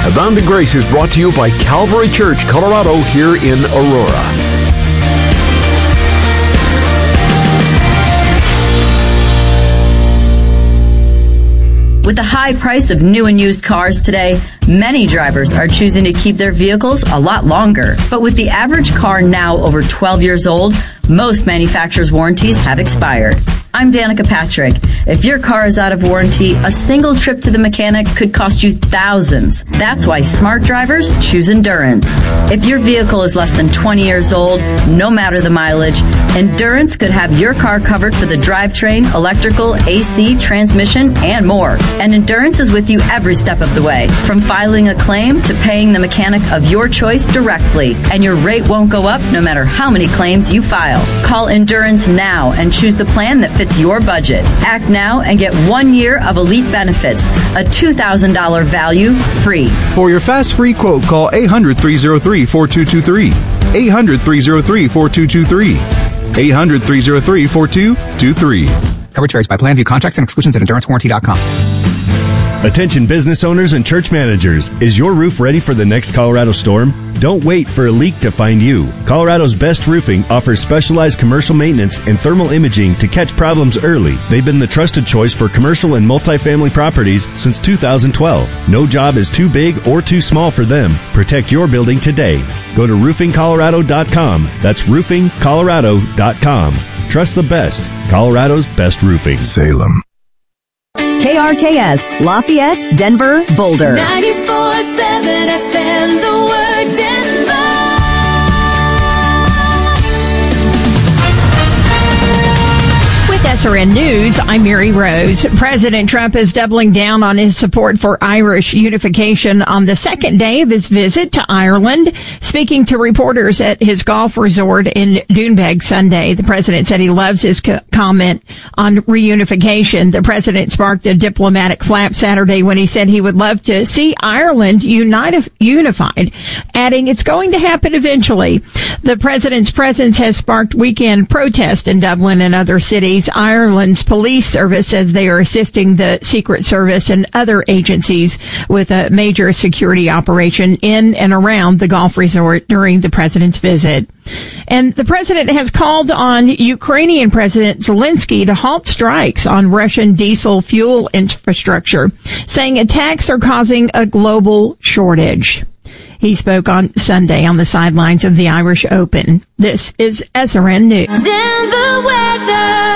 Abounding Grace is brought to you by Calvary Church, Colorado, here in Aurora. With the high price of new and used cars today, many drivers are choosing to keep their vehicles a lot longer. But with the average car now over 12 years old, most manufacturers' warranties have expired. I'm Danica Patrick. If your car is out of warranty, a single trip to the mechanic could cost you thousands. That's why smart drivers choose Endurance. If your vehicle is less than 20 years old, no matter the mileage, Endurance could have your car covered for the drivetrain, electrical, AC, transmission, and more. And Endurance is with you every step of the way, from filing a claim to paying the mechanic of your choice directly. And your rate won't go up no matter how many claims you file. Call Endurance now and choose the plan that fits your budget. Act now and get 1 year of elite benefits, a $2,000 value free. For your fast free quote, call 800-303-4223. 800-303-4223. 800-303-4223. Coverage varies by plan. View contracts and exclusions at EnduranceWarranty.com. Attention business owners and church managers. Is your roof ready for the next Colorado storm? Don't wait for a leak to find you. Colorado's Best Roofing offers specialized commercial maintenance and thermal imaging to catch problems early. They've been the trusted choice for commercial and multifamily properties since 2012. No job is too big or too small for them. Protect your building today. Go to roofingcolorado.com. That's roofingcolorado.com. Trust the best. Colorado's Best Roofing. Salem. KRKS, Lafayette, Denver, Boulder. 94.7 FM, the word Denver. With SRN News, I'm Mary Rose. President Trump is doubling down on his support for Irish unification on the second day of his visit to Ireland. Speaking to reporters at his golf resort in Doonbeg Sunday, the president said he loves his comment on reunification. The president sparked a diplomatic flap Saturday when he said he would love to see Ireland unified, adding it's going to happen eventually. The president's presence has sparked weekend protests in Dublin and other cities. Ireland's police service says they are assisting the Secret Service and other agencies with a major security operation in and around the golf resort during the president's visit. And the president has called on Ukrainian President Zelensky to halt strikes on Russian diesel fuel infrastructure, saying attacks are causing a global shortage. He spoke on Sunday on the sidelines of the Irish Open. This is SRN News. Denver weather.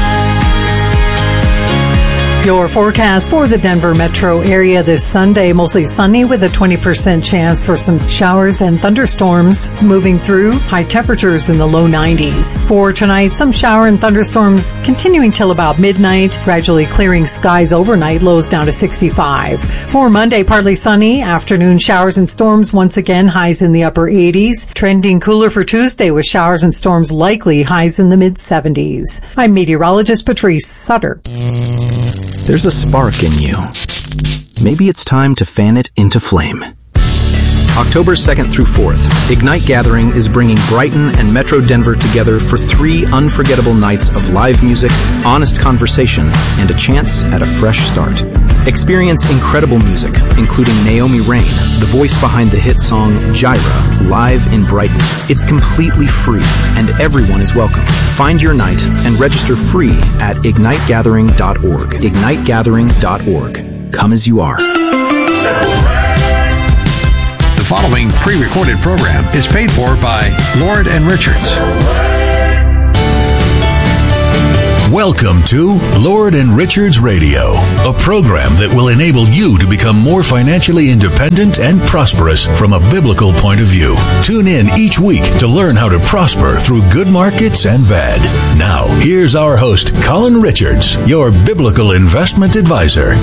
Your forecast for the Denver metro area this Sunday, mostly sunny with a 20% chance for some showers and thunderstorms moving through. High temperatures in the low 90s. For tonight, some shower and thunderstorms continuing till about midnight, gradually clearing skies overnight, lows down to 65. For Monday, partly sunny, afternoon showers and storms once again, highs in the upper 80s. Trending cooler for Tuesday with showers and storms likely, highs in the mid 70s. I'm meteorologist Patrice Sutter. There's a spark in you. Maybe it's time to fan it into flame. October 2nd through 4th, Ignite Gathering is bringing Brighton and Metro Denver together for 3 unforgettable nights of live music, honest conversation, and a chance at a fresh start. Experience incredible music, including Naomi Rain, the voice behind the hit song Gyra, live in Brighton. It's completely free, and everyone is welcome. Find your night and register free at ignitegathering.org. ignitegathering.org. Come as you are. The following pre-recorded program is paid for by Lord and Richards. Welcome to Lord and Richards Radio, a program that will enable you to become more financially independent and prosperous from a biblical point of view. Tune in each week to learn how to prosper through good markets and bad. Now, here's our host, Colin Richards, your biblical investment advisor.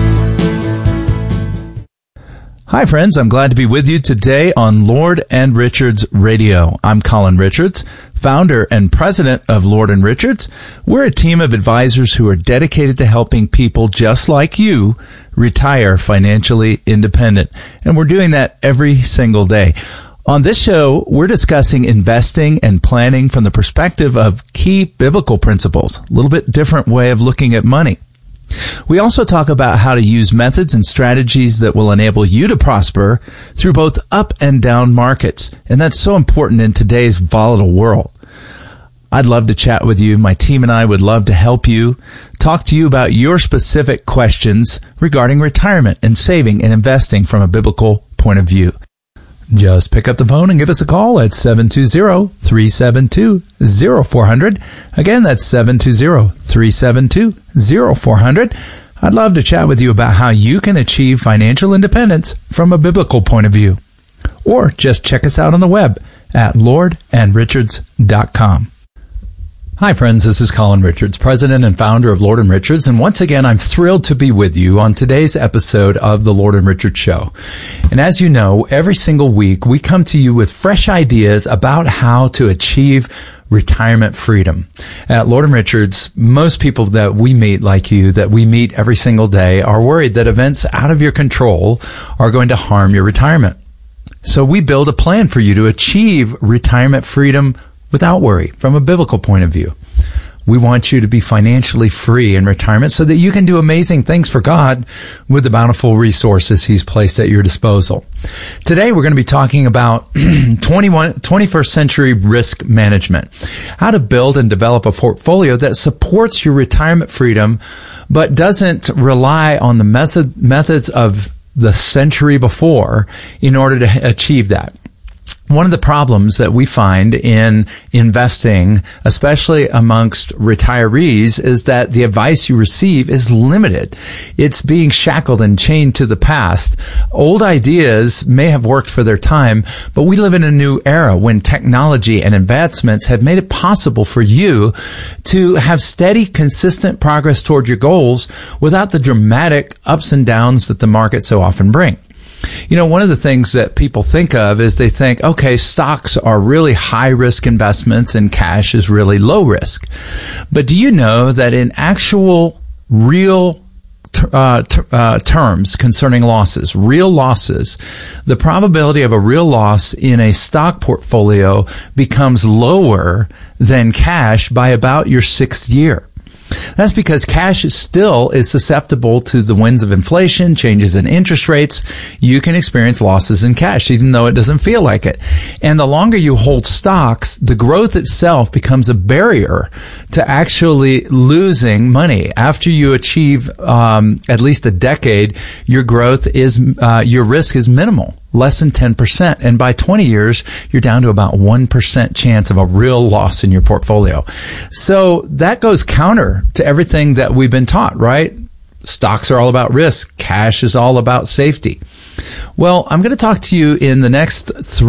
Hi, friends. I'm glad to be with you today on Lord and Richards Radio. I'm Colin Richards, founder and president of Lord and Richards. We're a team of advisors who are dedicated to helping people just like you retire financially independent. And we're doing that every single day. On this show, we're discussing investing and planning from the perspective of key biblical principles, a little bit different way of looking at money. We also talk about how to use methods and strategies that will enable you to prosper through both up and down markets. And that's so important in today's volatile world. I'd love to chat with you. My team and I would love to help you, talk to you about your specific questions regarding retirement and saving and investing from a biblical point of view. Just pick up the phone and give us a call at 720-372-0400. Again, that's 720-372-0400. I'd love to chat with you about how you can achieve financial independence from a biblical point of view. Or just check us out on the web at lordandrichards.com. Hi friends, this is Colin Richards, president and founder of Lord & Richards, and once again I'm thrilled to be with you on today's episode of the Lord & Richards Show. And as you know, every single week we come to you with fresh ideas about how to achieve retirement freedom. At Lord & Richards, most people that we meet, like you, that we meet every single day, are worried that events out of your control are going to harm your retirement. So we build a plan for you to achieve retirement freedom without worry, from a biblical point of view. We want you to be financially free in retirement so that you can do amazing things for God with the bountiful resources He's placed at your disposal. Today, we're going to be talking about 21st century risk management, how to build and develop a portfolio that supports your retirement freedom, but doesn't rely on the methods of the century before in order to achieve that. One of the problems that we find in investing, especially amongst retirees, is that the advice you receive is limited. It's being shackled and chained to the past. Old ideas may have worked for their time, but we live in a new era when technology and advancements have made it possible for you to have steady, consistent progress toward your goals without the dramatic ups and downs that the market so often bring. You know, one of the things that people think of is they think, okay, stocks are really high risk investments and cash is really low risk. But do you know that in actual real terms concerning losses, real losses, the probability of a real loss in a stock portfolio becomes lower than cash by about your 6th year? That's because cash is susceptible to the winds of inflation, changes in interest rates. You can experience losses in cash, even though it doesn't feel like it. And the longer you hold stocks, the growth itself becomes a barrier to actually losing money. After you achieve at least a decade, your growth is your risk is minimal. Less than 10%. And by 20 years, you're down to about 1% chance of a real loss in your portfolio. So that goes counter to everything that we've been taught, right? Stocks are all about risk. Cash is all about safety. Well, I'm going to talk to you in the next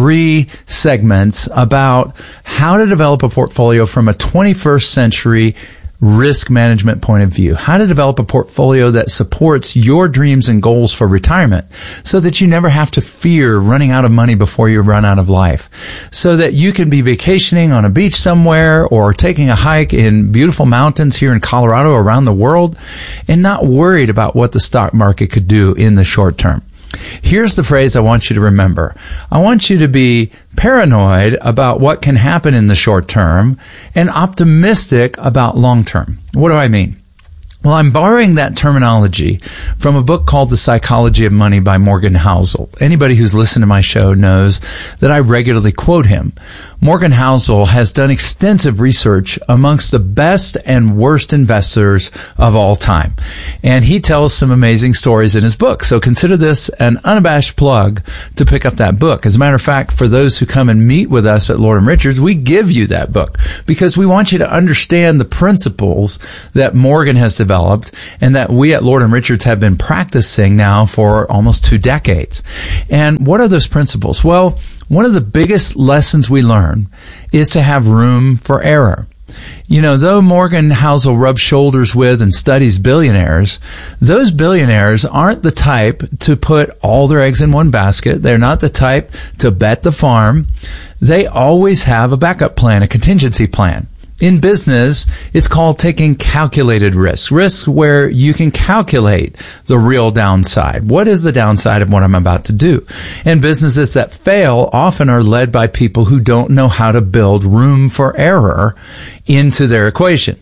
3 segments about how to develop a portfolio from a 21st century risk management point of view, how to develop a portfolio that supports your dreams and goals for retirement so that you never have to fear running out of money before you run out of life, so that you can be vacationing on a beach somewhere or taking a hike in beautiful mountains here in Colorado or around the world and not worried about what the stock market could do in the short term. Here's the phrase I want you to remember. I want you to be paranoid about what can happen in the short term and optimistic about long term. What do I mean? Well, I'm borrowing that terminology from a book called The Psychology of Money by Morgan Housel. Anybody who's listened to my show knows that I regularly quote him. Morgan Housel has done extensive research amongst the best and worst investors of all time. And he tells some amazing stories in his book. So consider this an unabashed plug to pick up that book. As a matter of fact, for those who come and meet with us at Lord & Richards, we give you that book because we want you to understand the principles that Morgan has developed and that we at Lord & Richards have been practicing now for almost 2 decades. And what are those principles? Well, one of the biggest lessons we learn is to have room for error. You know, though Morgan Housel rubs shoulders with and studies billionaires, those billionaires aren't the type to put all their eggs in one basket. They're not the type to bet the farm. They always have a backup plan, a contingency plan. In business, it's called taking calculated risks. Risks where you can calculate the real downside. What is the downside of what I'm about to do? And businesses that fail often are led by people who don't know how to build room for error into their equation.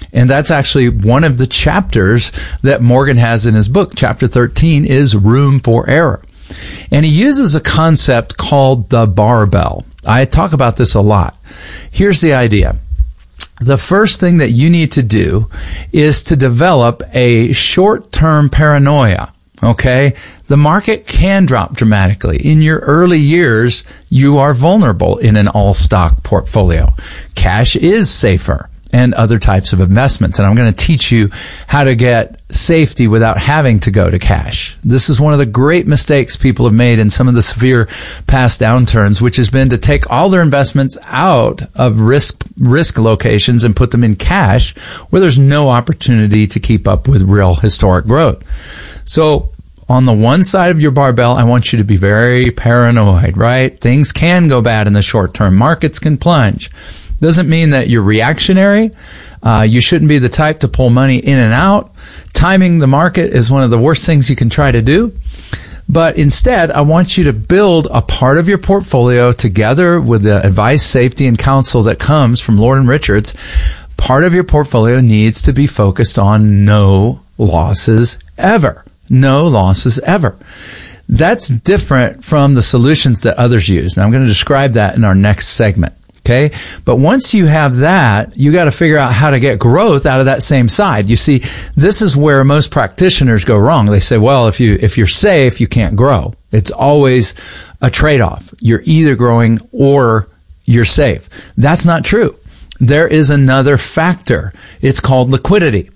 And that's actually one of the chapters that Morgan has in his book. Chapter 13 is Room for Error. And he uses a concept called the barbell. I talk about this a lot. Here's the idea. The first thing that you need to do is to develop a short-term paranoia. Okay? The market can drop dramatically. In your early years, you are vulnerable in an all-stock portfolio. Cash is safer and other types of investments. And I'm going to teach you how to get safety without having to go to cash. This is one of the great mistakes people have made in some of the severe past downturns, which has been to take all their investments out of risk locations and put them in cash where there's no opportunity to keep up with real historic growth. So on the one side of your barbell, I want you to be very paranoid, right? Things can go bad in the short term. Markets can plunge. Doesn't mean that you're reactionary. You shouldn't be the type to pull money in and out. Timing the market is one of the worst things you can try to do. But instead, I want you to build a part of your portfolio together with the advice, safety, and counsel that comes from Lord & Richards. Part of your portfolio needs to be focused on no losses ever. No losses ever. That's different from the solutions that others use. Now, I'm going to describe that in our next segment. Okay. But once you have that, you got to figure out how to get growth out of that same side. You see, this is where most practitioners go wrong. They say, well, if you're safe, you can't grow. It's always a trade-off. You're either growing or you're safe. That's not true. There is another factor. It's called liquidity.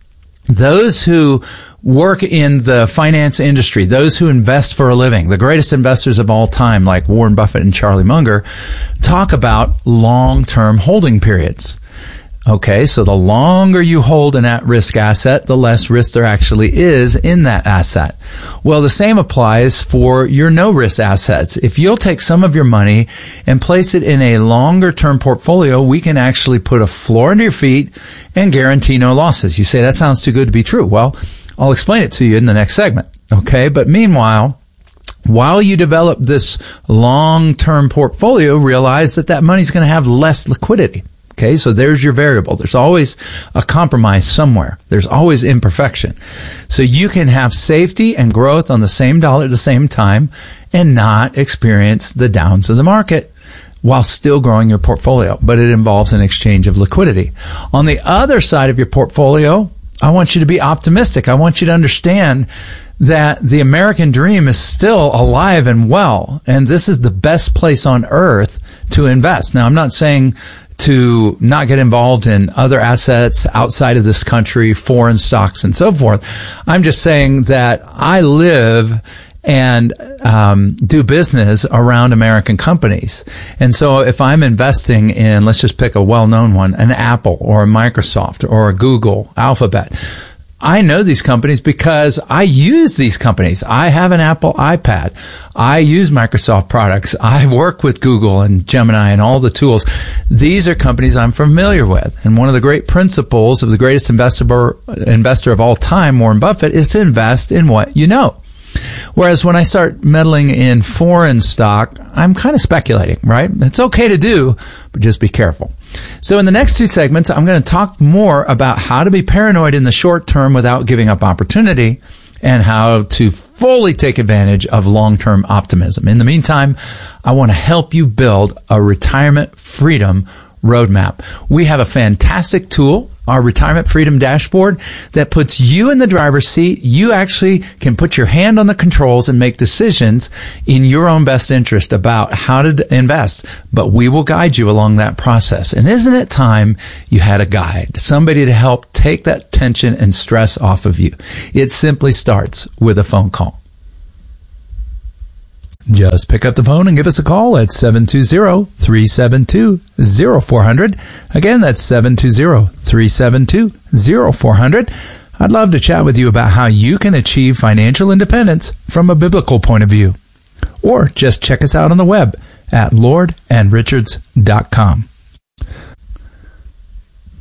Those who work in the finance industry, those who invest for a living, the greatest investors of all time, like Warren Buffett and Charlie Munger, talk about long-term holding periods. Okay, so the longer you hold an at-risk asset, the less risk there actually is in that asset. Well, the same applies for your no-risk assets. If you'll take some of your money and place it in a longer-term portfolio, we can actually put a floor under your feet and guarantee no losses. You say, that sounds too good to be true. Well, I'll explain it to you in the next segment. Okay, but meanwhile, while you develop this long-term portfolio, realize that money's going to have less liquidity. Okay, so there's your variable. There's always a compromise somewhere. There's always imperfection. So you can have safety and growth on the same dollar at the same time and not experience the downs of the market while still growing your portfolio. But it involves an exchange of liquidity. On the other side of your portfolio, I want you to be optimistic. I want you to understand that the American dream is still alive and well, and this is the best place on earth to invest. Now, I'm not saying to not get involved in other assets outside of this country, foreign stocks and so forth. I'm just saying that I live and do business around American companies. And so if I'm investing in, let's just pick a well-known one, an Apple or a Microsoft or a Google, Alphabet, I know these companies because I use these companies. I have an Apple iPad. I use Microsoft products. I work with Google and Gemini and all the tools. These are companies I'm familiar with. And one of the great principles of the greatest investor of all time, Warren Buffett, is to invest in what you know. Whereas when I start meddling in foreign stock, I'm kind of speculating, right? It's okay to do, but just be careful. So in the next two segments, I'm going to talk more about how to be paranoid in the short term without giving up opportunity and how to fully take advantage of long-term optimism. In the meantime, I want to help you build a retirement freedom roadmap. We have a fantastic tool, our Retirement Freedom Dashboard, that puts you in the driver's seat. You actually can put your hand on the controls and make decisions in your own best interest about how to invest. But we will guide you along that process. And isn't it time you had a guide, somebody to help take that tension and stress off of you? It simply starts with a phone call. Just pick up the phone and give us a call at 720-372-0400. Again, that's 720-372-0400. I'd love to chat with you about how you can achieve financial independence from a biblical point of view. Or just check us out on the web at lordandrichards.com.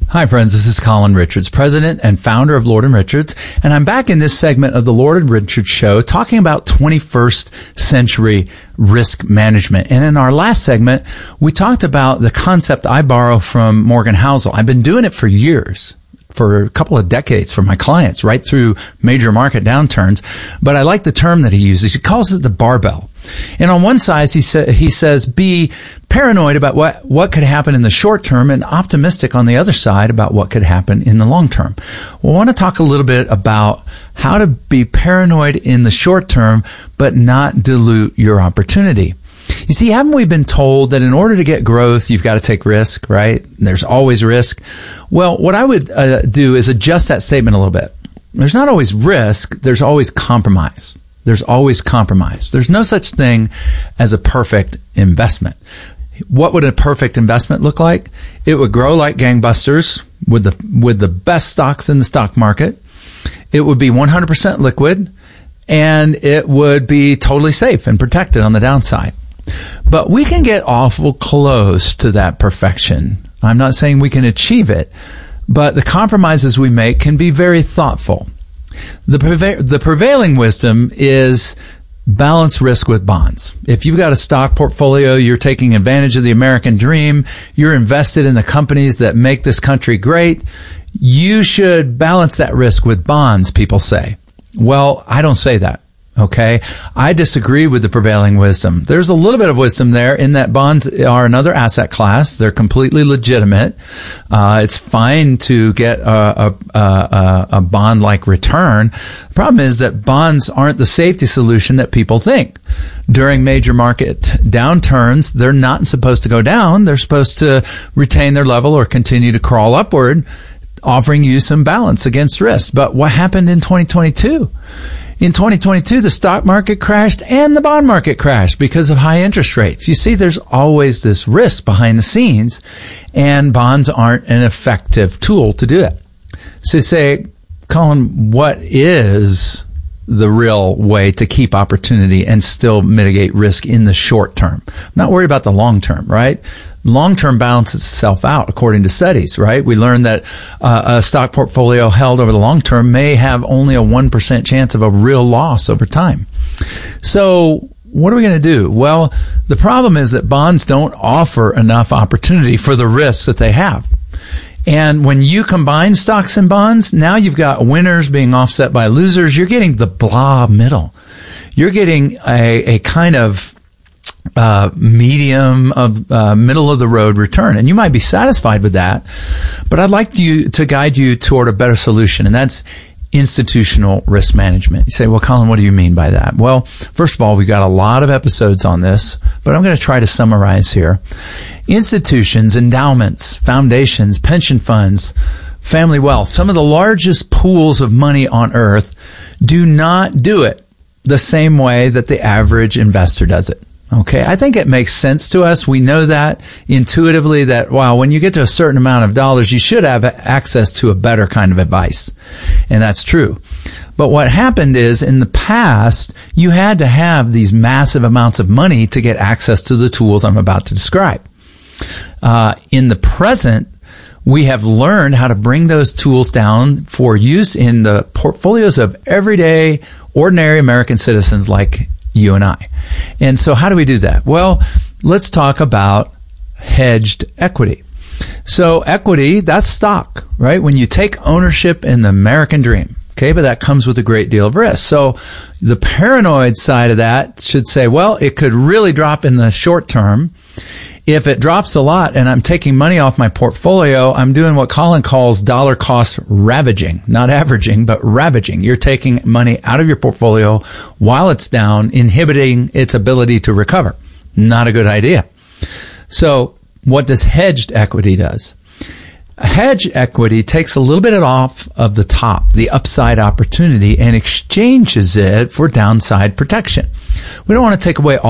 Hi, friends. This is Colin Richards, president and founder of Lord & Richards, and I'm back in this segment of the Lord & Richards Show talking about 21st century risk management. And in our last segment, we talked about the concept I borrow from Morgan Housel. I've been doing it for years, for a couple of decades for my clients, right through major market downturns. But I like the term that he uses. He calls it the barbell. And on one side, he says, be paranoid about what could happen in the short term and optimistic on the other side about what could happen in the long term. Well, I want to talk a little bit about how to be paranoid in the short term, but not dilute your opportunity. You see, haven't we been told that in order to get growth, you've got to take risk, right? There's always risk. Well, what I would do is adjust that statement a little bit. There's not always risk. There's always compromise. There's always compromise. There's no such thing as a perfect investment. What would a perfect investment look like? It would grow like gangbusters with the best stocks in the stock market. It would be 100% liquid, and it would be totally safe and protected on the downside. But we can get awful close to that perfection. I'm not saying we can achieve it, but the compromises we make can be very thoughtful. The prevailing wisdom is balance risk with bonds. If you've got a stock portfolio, you're taking advantage of the American dream, you're invested in the companies that make this country great, you should balance that risk with bonds, people say. Well, I don't say that. Okay. I disagree with the prevailing wisdom. There's a little bit of wisdom there in that bonds are another asset class. They're completely legitimate. It's fine to get a bond-like return. The problem is that bonds aren't the safety solution that people think. During major market downturns, they're not supposed to go down. They're supposed to retain their level or continue to crawl upward, offering you some balance against risk. But what happened in 2022? In 2022, the stock market crashed and the bond market crashed because of high interest rates. You see, there's always this risk behind the scenes, and bonds aren't an effective tool to do it. So you say, Colin, what is the real way to keep opportunity and still mitigate risk in the short term? I'm not worried about the long term, right? Long-term balances itself out according to studies, right? We learned that a stock portfolio held over the long term may have only a 1% chance of a real loss over time. So what are we going to do? Well, the problem is that bonds don't offer enough opportunity for the risks that they have. And when you combine stocks and bonds, now you've got winners being offset by losers. You're getting the blah middle. You're getting a kind of medium of middle of the road return, and you might be satisfied with that, but I'd like to guide you toward a better solution, and that's institutional risk management. You say, well, Colin, what do you mean by that? Well, first of all, we've got a lot of episodes on this, but I'm going to try to summarize here. Institutions, endowments, foundations, pension funds, family wealth, some of the largest pools of money on earth do not do it the same way that the average investor does it. Okay, I think it makes sense to us. We know that intuitively that, wow, when you get to a certain amount of dollars, you should have access to a better kind of advice. And that's true. But what happened is in the past, you had to have these massive amounts of money to get access to the tools I'm about to describe. In the present, we have learned how to bring those tools down for use in the portfolios of everyday, ordinary American citizens like you and I. And so how do we do that? Well, let's talk about hedged equity. So equity, that's stock, right? When you take ownership in the American dream, okay, but that comes with a great deal of risk. So the paranoid side of that should say, well, it could really drop in the short term. If it drops a lot and I'm taking money off my portfolio, I'm doing what Colin calls dollar cost ravaging, not averaging, but ravaging. You're taking money out of your portfolio while it's down, inhibiting its ability to recover. Not a good idea. So what does hedged equity does? Hedge equity takes a little bit off of the top, the upside opportunity, and exchanges it for downside protection. We don't want to take away all